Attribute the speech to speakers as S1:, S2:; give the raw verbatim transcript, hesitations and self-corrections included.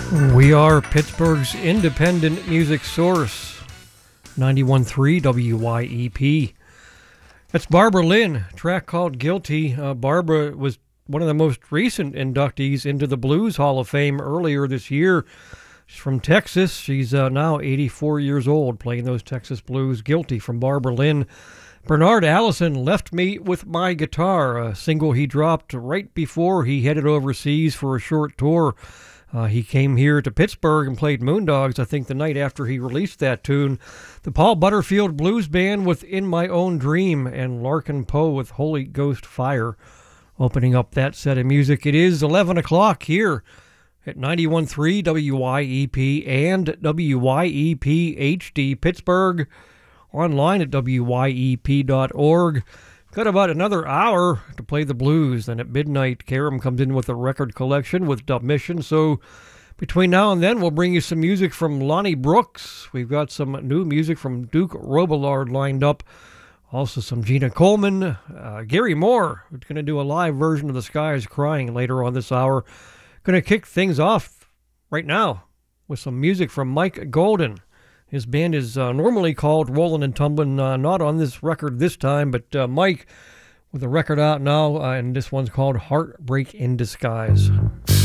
S1: We are Pittsburgh's independent music source, ninety-one point three W Y E P. That's Barbara Lynn, track called Guilty. Uh, Barbara was one of the most recent inductees into the Blues Hall of Fame earlier this year. She's from Texas. She's uh, now eighty-four years old, playing those Texas blues. Guilty from Barbara Lynn. Bernard Allison, Left Me With My Guitar, a single he dropped right before he headed overseas for a short tour. Uh, he came here to Pittsburgh and played Moondogs, I think, the night after he released that tune. The Paul Butterfield Blues Band with In My Own Dream, and Larkin Poe with Holy Ghost Fire, opening up that set of music. It is eleven o'clock here at ninety-one point three W Y E P and W Y E P H D Pittsburgh, online at W Y E P dot org. Got about another hour to play the blues. Then at midnight, Karam comes in with a record collection with Dub Mission. So between now and then, we'll bring you some music from Lonnie Brooks. We've got some new music from Duke Robillard lined up. Also some Gina Coleman. Uh, Gary Moore, who's going to do a live version of The Sky is Crying later on this hour. Going to kick things off right now with some music from Mike Golden. His band is uh, normally called Rollin' and Tumblin', uh, not on this record this time, but uh, Mike with a record out now, uh, and this one's called Heartbreak in Disguise.